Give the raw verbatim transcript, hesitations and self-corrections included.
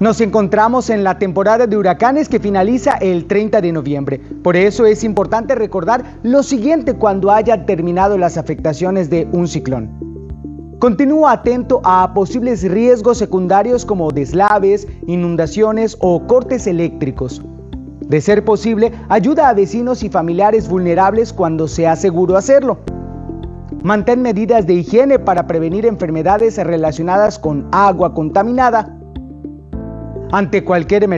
Nos encontramos en la temporada de huracanes que finaliza el treinta de noviembre. Por eso es importante recordar lo siguiente cuando haya terminado las afectaciones de un ciclón. Continúa atento a posibles riesgos secundarios como deslaves, inundaciones o cortes eléctricos. De ser posible, ayuda a vecinos y familiares vulnerables cuando sea seguro hacerlo. Mantén medidas de higiene para prevenir enfermedades relacionadas con agua contaminada. Ante cualquier emergencia,